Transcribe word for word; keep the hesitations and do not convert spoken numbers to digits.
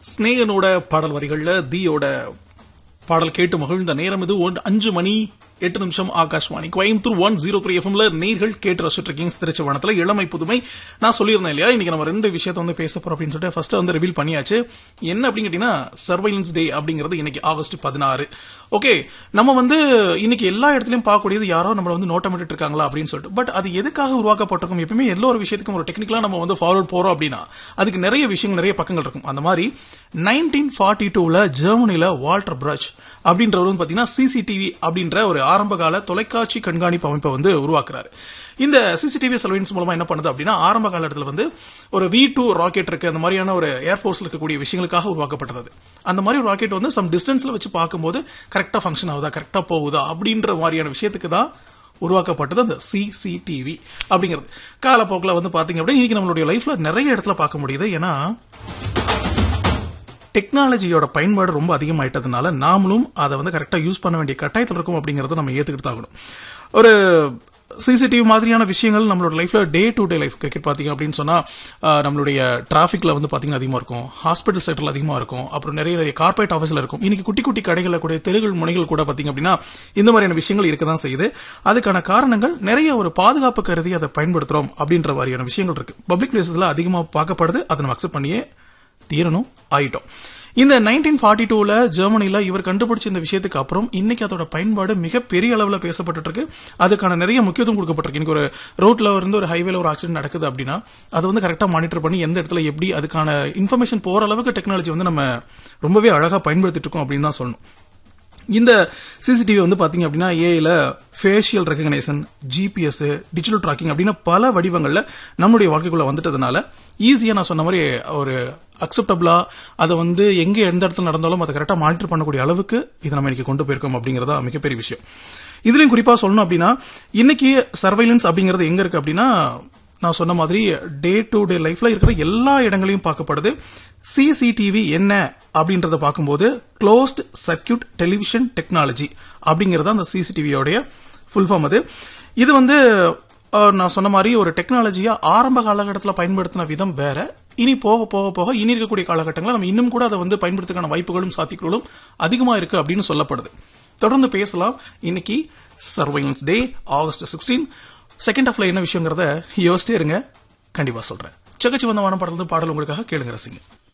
ஸ்னேகனோட பாடல் வரிகள்ல தீயோட பாடல் கேட்டு மகிழ்ந்த நேரம் இது அஞ்சு மணி எட்டு நிமிஷம். Akashvani Coimbatore one zero three எஃப்எம்ல நேர்கள் கேட்டு ரசிச்சுட்டு இருக்கீங்க. திருச்சிவனத்துல இளமை புதுமை. நான் சொல்லியிருந்தேன் இல்லையா, இன்னைக்கு நம்ம ரெண்டு விஷயத்த வந்து பேச போறோம் அப்படின்னு சொல்லிட்டு ஃபர்ஸ்ட் வந்து ரிவீல் பண்ணியாச்சு. என்ன அப்படின்னு கேட்டீங்கன்னா, சர்வைலன்ஸ் டே அப்படிங்கிறது இன்னைக்கு ஆகஸ்ட் பதினாறு. ஓகே, நம்ம வந்து இன்னைக்கு எல்லா இடத்துலயும் பார்க்கக்கூடியது யாரோ நம்மள வந்து நோட்டமிட்டு இருக்காங்களா அப்படின்னு சொல்லிட்டு. பட் அது எதுக்காக உருவாக்கப்பட்டிருக்கும்? எப்பவுமே எல்லா ஒரு விஷயத்துக்கும் ஒரு டெக்னிக்கலா நம்ம வந்து ஃபார்வர்ட் போறோம் அப்படின்னா அதுக்கு நிறைய விஷயங்கள், நிறைய பக்கங்கள் இருக்கும். அந்த மாதிரி நைன்டீன் ஃபார்ட்டி டூல ஜெர்மனில வால்டர் பிரச் அப்படின்றவர் வந்து பாத்தீங்கன்னா சிசிடிவி அப்படின்ற ஒரு ஆரம்பகால தொலைக்காட்சி கண்காணிப்பு அமைப்பை வந்து உருவாக்குறாரு. இந்த சிசிடிவி சர்வேலன்ஸ் மூலமா என்ன பண்ணுது அப்படின்னா, ஆரம்ப காலத்துல வந்து ஒரு வி டூ ராக்கெட் இருக்கு, அந்த மாதிரியான ஒரு ஏர்போர்ஸ்ல இருக்கக்கூடிய விஷயங்களுக்காக உருவாக்கப்பட்டது. அந்த மாதிரி ஒரு ராக்கெட் வந்து சம் டிஸ்டன்ஸ்ல வச்சு பார்க்கும்போது கரெக்டா ஃபங்க்ஷன் ஆகுதா, கரெக்டா போகுதா அப்படின்ற மாதிரியான விஷயத்துக்கு தான் உருவாக்கப்பட்டது அந்த சிசிடிவி அப்படிங்கிறது. காலப்போக்கில் வந்து பாத்தீங்க அப்படின்னா இன்னைக்கு நம்மளுடைய லைஃப்ல நிறைய இடத்துல பார்க்க முடியுது. ஏன்னா டெக்னாலஜியோட பயன்பாடு ரொம்ப அதிகமாயிட்டதுனால நாமளும் அதை வந்து கரெக்டா யூஸ் பண்ண வேண்டிய கட்டாயத்தில் இருக்கும் அப்படிங்கறத நம்ம ஏத்துக்கிட்டு ஆகணும். ஒரு சிசிடிவி மாதிரியான விஷயங்கள் நம்மளோட லைஃப்ல day to day life cricket பாத்தீங்க அப்படின்னு சொன்னா நம்மளுடைய டிராபிக்ல வந்து பாத்தீங்கன்னா அதிகமா இருக்கும், ஹாஸ்பிட்டல் செக்டர்ல அதிகமா இருக்கும், அப்புறம் நிறைய நிறைய கார்பரேட் ஆஃபீஸ்ல இருக்கும். இன்னைக்கு குட்டி குட்டி கடைகள் கூட, தெருகள் முனைகள் கூட பாத்தீங்க அப்படின்னா இந்த மாதிரியான விஷயங்கள் இருக்கதான் செய்யுது. அதுக்கான காரணங்கள் நிறைய ஒரு பாதுகாப்பு கருதி அதை பயன்படுத்துறோம் அப்படின்ற மாதிரியான விஷயங்கள் இருக்கு. பப்ளிக் பிளேசஸ்ல அதிகமா பார்க்கப்படுது, அதை நம்ம அக்செப்ட் பண்ணியே தீரணும் ஆயிட்டோம். இந்த நைன்டீன் ஃபார்ட்டி டூல ஜெர்மனில இவர் கண்டுபிடிச்ச இந்த விஷயத்துக்கு அப்புறம் இன்னைக்கு அதோட பயன்பாடு மிகப்பெரிய அளவில் பேசப்பட்டு இருக்கு. அதுக்கான நிறைய முக்கியத்துவம் கொடுக்கப்பட்டிருக்கு. இன்னைக்கு ஒரு ரோட்ல இருந்து ஒரு ஹைவேல ஒரு ஆக்சிடென்ட் நடக்குது அப்படின்னா அதை வந்து கரெக்டா மானிட்டர் பண்ணி எந்த இடத்துல எப்படி அதுக்கான இன்ஃபர்மேஷன் போற அளவுக்கு டெக்னாலஜி வந்து நம்ம ரொம்பவே அழகா பயன்படுத்திட்டு இருக்கோம் அப்படின்னு தான் சொல்லணும். இந்த சிசிடிவி வந்து பாத்தீங்க அப்படின்னா ஏஐல facial recognition, GPS, digital tracking அப்படின்னு பல வடிவங்கள்ல நம்மளுடைய வாழ்க்கைக்குள்ள வந்துட்டதுனால ஈஸியா நான் சொன்ன மாதிரி ஒரு அக்செப்டபிளா அதை வந்து எங்க எந்த இடத்துல நடந்தாலும் அதை கரெக்டா மானிட்டர் பண்ணக்கூடிய அளவுக்கு இதை நம்ம இன்னைக்கு கொண்டு போயிருக்கோம் அப்படிங்கறதா மிகப்பெரிய விஷயம். இதுலயும் குறிப்பா சொல்லணும் அப்படின்னா இன்னைக்கு சர்வைலன்ஸ் அப்படிங்கிறது எங்க இருக்கு அப்படின்னா, நான் சொன்ன மாதிரி டே டு டே லைஃப்ல இருக்கிற எல்லா இடங்களையும் பார்க்கப்படுது. சிசிடிவி என்ன அப்படின்றத பார்க்கும்போது க்ளோஸ்ட் சர்க்கியூட் டெலிவிஷன் டெக்னாலஜி அப்படிங்கறது அந்த சிசிடிவியோடைய ஃபுல் ஃபார்ம். அது இது வந்து நான் சொன்ன மாதிரி ஒரு டெக்னாலஜியா ஆரம்ப காலகட்டத்தில் பயன்படுத்தின விதம் வேற. இனி போக போக போக இனி இருக்கக்கூடிய காலகட்டங்களில் நம்ம இன்னும் கூட அதை வந்து பயன்படுத்துக்கான வாய்ப்புகளும் சாத்தியங்களும் அதிகமா இருக்கு அப்படின்னு சொல்லப்படுது. தொடர்ந்து பேசலாம். இன்னைக்கு சர்வைலன்ஸ் டே ஆகஸ்ட் சிக்ஸ்டீன். செகண்ட் ஹாஃப்ல என்ன விஷயங்கிறத யோசிச்சே இருங்க, கண்டிப்பா சொல்றேன். சகச்சி வந்த வான பாடல் பாடல் உங்களுக்காக கேளுங்க, ரசிங்க.